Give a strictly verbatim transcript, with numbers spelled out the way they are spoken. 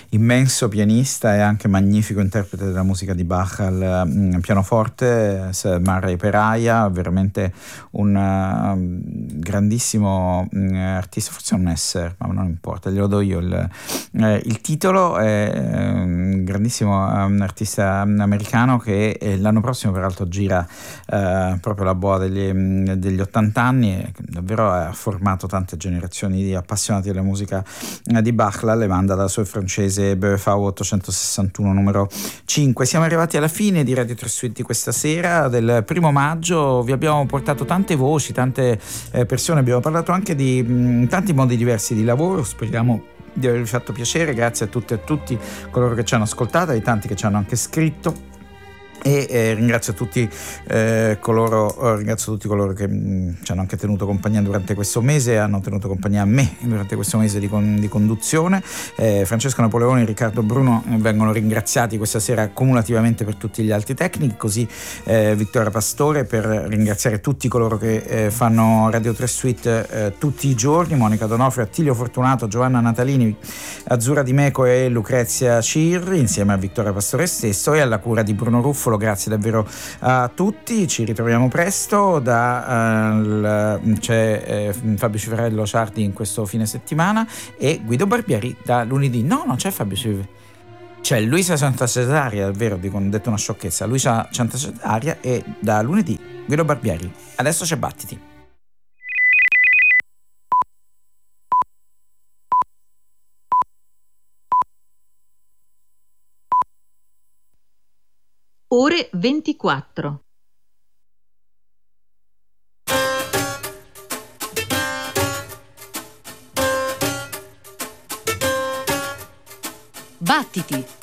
immenso pianista e anche magnifico interprete della musica di Bach al um, pianoforte, Murray Peraia, veramente un uh, grandissimo uh, artista, forse un essere, ma non importa, glielo do io il, uh, il titolo. È un grandissimo um, artista americano che eh, l'anno prossimo peraltro gira uh, proprio la boa degli, degli ottanta anni, e davvero ha formato tante generazioni di appassionati della musica uh, di Bach, l'allemanda dalla sua francese B F V ottocentosessantuno numero cinque. Siamo arrivati alla fine di Radio tre Suite di questa sera, del primo maggio. Vi abbiamo portato tante voci, tante eh, persone, abbiamo parlato anche di mh, tanti modi diversi di lavoro. Speriamo di avervi fatto piacere. Grazie a tutte e a tutti coloro che ci hanno ascoltato, ai tanti che ci hanno anche scritto. E eh, ringrazio tutti eh, coloro ringrazio tutti coloro che mh, ci hanno anche tenuto compagnia durante questo mese, hanno tenuto compagnia a me durante questo mese di, con, di conduzione. eh, Francesco Napoleoni e Riccardo Bruno vengono ringraziati questa sera cumulativamente per tutti gli altri tecnici, così eh, Vittoria Pastore per ringraziare tutti coloro che eh, fanno Radio tre Suite eh, tutti i giorni: Monica Donofrio, Attilio Fortunato, Giovanna Natalini, Azzurra Di Meco e Lucrezia Cirri, insieme a Vittoria Pastore stesso e alla cura di Bruno Ruffolo. Grazie davvero a tutti, ci ritroviamo presto. Da, uh, l, c'è eh, Fabio Cifarello Ciardi in questo fine settimana e Guido Barbieri da lunedì. No, non c'è Fabio Cifarello, c'è Luisa Santacesaria, davvero, dico, ho detto una sciocchezza. Luisa Santacesaria e da lunedì Guido Barbieri. Adesso c'è Battiti. Ore ventiquattro. Battiti!